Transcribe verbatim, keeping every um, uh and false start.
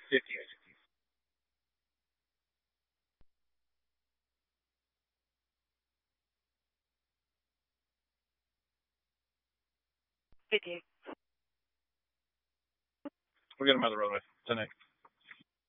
fifty. fifty. We'll get them out of the roadway tonight.